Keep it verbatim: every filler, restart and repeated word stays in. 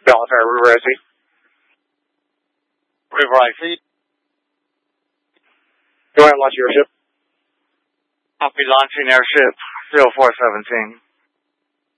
Belfast, River I C. River I C. Go ahead and launch your ship. Copy, launching airship zero four seventeen.